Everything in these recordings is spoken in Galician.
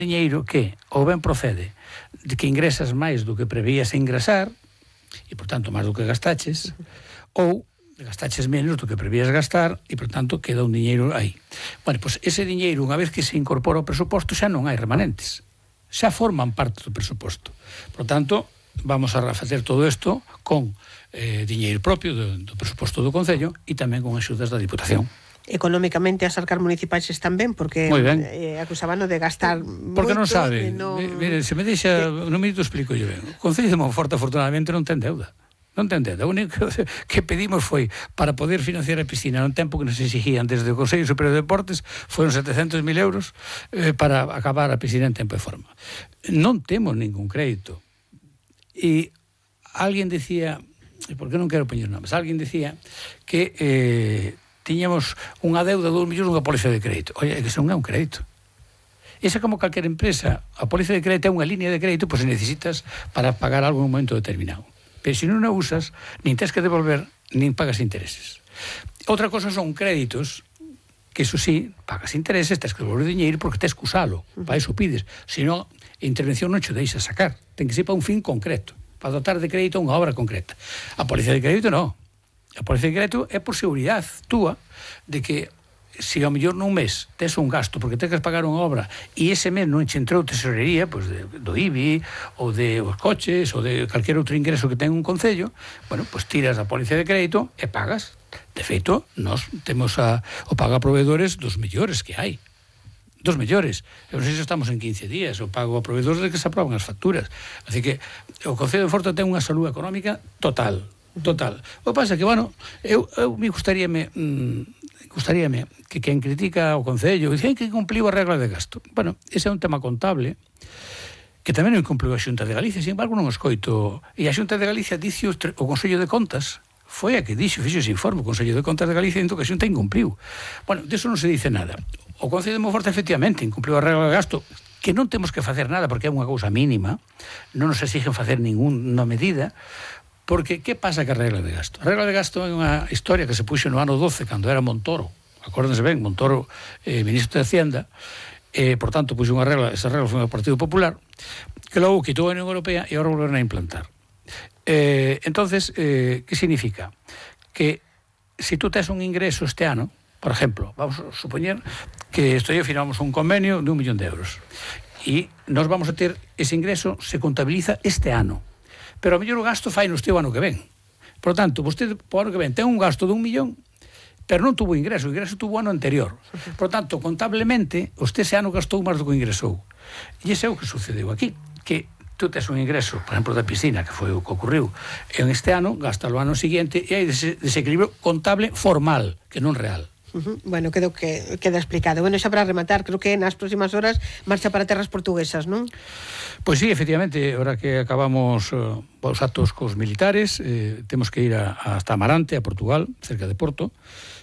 diñeiro que ou ben procede de que ingresas máis do que prevías ingresar e, por tanto, máis do que gastaches, ou gastaches menos do que prevías gastar e, por tanto, queda un diñeiro aí. Bueno, pois ese diñeiro, unha vez que se incorpora ao presuposto, xa non hai remanentes. Xa forman parte do presuposto. Por tanto, vamos a facer todo isto con diñeiro propio do presuposto do Concello e tamén con axudas da Diputación. Económicamente as arcar municipais están ben, porque acusaban de gastar porque moito, non sabe. Mire, se me deixa, non me explico yo ben. O Concello de Monforte, afortunadamente, non ten deuda. Non ten deuda. O único que pedimos foi para poder financiar a piscina no tempo que nos exigían desde o Consello Superior de Deportes, foron 700.000 euros para acabar a piscina en tempo e forma. Non temos ningún crédito. E alguén decía, porque non quero poñer nomes, alguén decía que tiñamos unha deuda de 2 millóns nunha póliza de crédito. Oye, que non é un crédito. Esa como calquera empresa, a póliza de crédito é unha línea de crédito, pois necesitas para pagar algo en un momento determinado. Pero se non a usas, nin tens que devolver, nin pagas intereses. Outra cosa son créditos, que iso sí, pagas intereses, tens que devolver diñeiro porque tens que usalo, para iso pides. Se non, a intervención non che deixa sacar, ten que ser para un fin concreto, para dotar de crédito unha obra concreta. A póliza de crédito non. A póliza de crédito é por seguridade túa de que se ao mellor nun mes tes un gasto porque tens que pagar unha obra e ese mes non che entrou tesorería, pois do IBI ou de os coches ou de calquer outro ingreso que ten un concello, bueno, pois tiras a póliza de crédito e pagas. De feito, nós temos o pago a proveedores dos mellores que hai. Dos mellores. Eu non sei se estamos en 15 días, o pago a proveedores de que se aproban as facturas. Así que o Concello de Monforte ten unha salud económica total. O que pasa é que, bueno, eu me gustaríame que quen critica o Concello dice que cumpliu a regla de gasto. Bueno, ese é un tema contable que tamén non cumpliu a Xunta de Galicia, sin embargo non o escoito. E a Xunta de Galicia dice o Consello de Contas foi a que fixo ese informe, o Consello de Contas de Galicia, dentro que a Xunta incumpliu. Bueno, deso non se dice nada. O Concello de Monforte efectivamente incumpliu a regla de gasto, que non temos que facer nada porque é unha cousa mínima, non nos exigen facer ninguna medida. Porque, que pasa ca regla de gasto? A regla de gasto é unha historia que se puxo no ano 12, cando era Montoro. Acórdense ben, Montoro, ministro de Hacienda, por tanto, puxo unha regla, esa regla foi o Partido Popular, que logo quitou a Unión Europea e agora volveron a implantar. Entonces, que significa? Que se tú tes un ingreso este ano, por exemplo, vamos a supoñer que firmamos un convenio de 1 millón de euros e nós vamos a ter ese ingreso, se contabiliza este ano. Pero a mellor o gasto fai no este ano que ven. Por tanto, vostede, por ano que ven, ten un gasto de 1 millón, pero non tuvo ingreso, o ingreso tuvo o ano anterior. Por tanto, contablemente, usted ese ano gastou máis do que ingresou. E ese é o que sucedeu aquí, que tú tes un ingreso, por exemplo, da piscina, que foi o que ocorreu en este ano, gastalo o ano seguinte, e hai desequilibrio contable formal, que non real. Bueno, queda explicado. Bueno, xa para rematar, creo que nas próximas horas marcha para terras portuguesas, non? Pois sí, efectivamente, ahora que acabamos os actos cos militares, temos que ir hasta Amarante, a Portugal, cerca de Porto,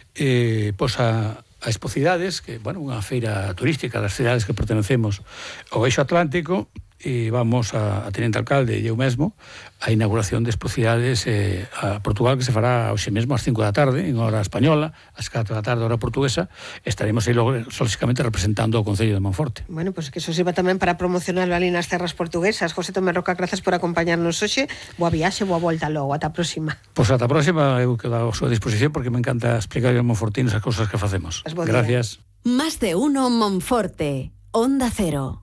pois a Expocidades, que, bueno, unha feira turística das cidades que pertenecemos ao Eixo Atlántico, e vamos a Tenente Alcalde e eu mesmo a inauguración de Expocidades a Portugal, que se fará hoxe mesmo ás 5 da tarde en hora española, ás 4 da tarde hora portuguesa. Estaremos aí lógicamente representando o Concello de Monforte. Bueno, pois que eso sirva tamén para promocionarlo ali nas terras portuguesas. José Tomé Roca, grazas por acompañarnos hoxe. Boa viaxe, boa volta logo, ata a próxima. Pois ata a próxima, eu quedo a súa disposición porque me encanta explicar aos monfortinos as cousas que facemos. Gracias. Más de uno Monforte, Onda Cero.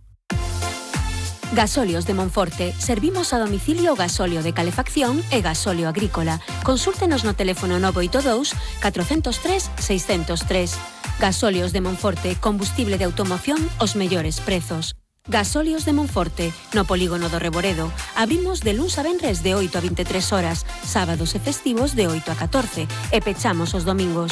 Gasóleos de Monforte. Servimos a domicilio gasóleo de calefacción e gasóleo agrícola. Consúltenos no teléfono 982 403 603. Gasóleos de Monforte. Combustible de automoción aos mellores prezos. Gasóleos de Monforte. No polígono do Reboredo. Abrimos de luns a venres de 8 a 23 horas. Sábados e festivos de 8 a 14. E pechamos os domingos.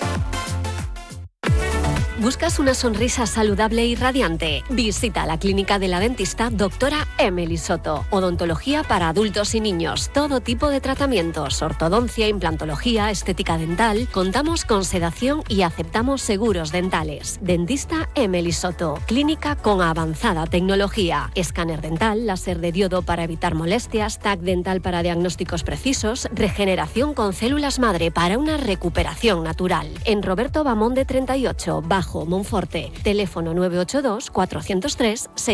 ¿Buscas una sonrisa saludable y radiante? Visita la clínica de la dentista Doctora Emily Soto. Odontología para adultos y niños. Todo tipo de tratamientos. Ortodoncia, implantología, estética dental. Contamos con sedación y aceptamos seguros dentales. Dentista Emily Soto. Clínica con avanzada tecnología. Escáner dental, láser de diodo para evitar molestias, TAC dental para diagnósticos precisos, regeneración con células madre para una recuperación natural. En Roberto Bamonde 38, bajo Monforte. Teléfono 982 403 6